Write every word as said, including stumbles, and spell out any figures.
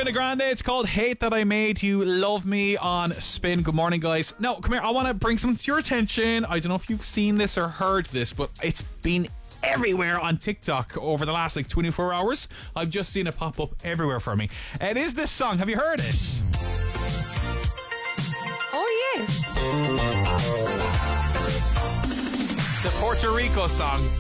Ariana Grande. It's called Hate That I Made You Love Me on Spin. Good morning, guys. Now, come here. I want to bring something to your attention. I don't know if you've seen this or heard this, but it's been everywhere on TikTok over the last like twenty-four hours. I've just seen it pop up everywhere for me. It is this song. Have you heard it? Oh, yes. The Puerto Rico song,